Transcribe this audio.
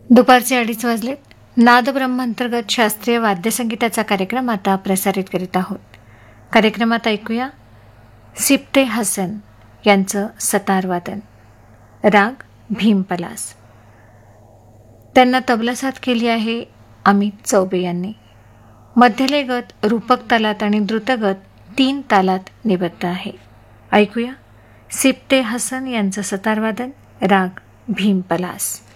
दुपारचे 2:30 वाजलेत. नादब्रह्म अंतर्गत शास्त्रीय वाद्यसंगीताचा कार्यक्रम आता प्रसारित करीत आहोत. कार्यक्रमात ऐकूया सिप्ते हसन यांचं सतारवादन, राग भीमपलास. त्यांना तबलासाथ केली आहे अमित चौबे यांनी. मध्यले गत रूपक तालात आणि द्रुतगत 3 तालात निबद्ध आहे. ऐकूया सिप्ते हसन यांचं सतारवादन, राग भीमपलास.